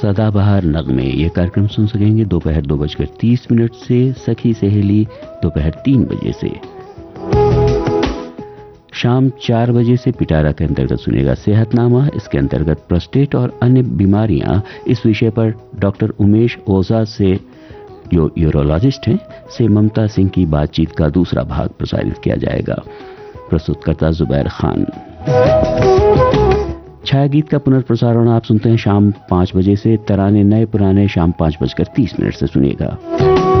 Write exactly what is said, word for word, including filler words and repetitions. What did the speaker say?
सदाबहार नगमे, ये कार्यक्रम सुन सकेंगे दोपहर दो बजकर तीस मिनट से। सखी सहेली दोपहर तीन बजे से। शाम चार बजे से पिटारा के अंतर्गत सुनेगा सेहतनामा। इसके अंतर्गत प्रोस्टेट और अन्य बीमारियां, इस विषय पर डॉक्टर उमेश ओझा से, जो यूरोलॉजिस्ट हैं, से ममता सिंह की बातचीत का दूसरा भाग प्रसारित किया जाएगा। प्रस्तुतकर्ता जुबैर खान। छाया गीत का पुनर्प्रसारण आप सुनते हैं शाम पाँच बजे से। तराने नए पुराने शाम पाँच बजकर तीस मिनट से सुनिएगा।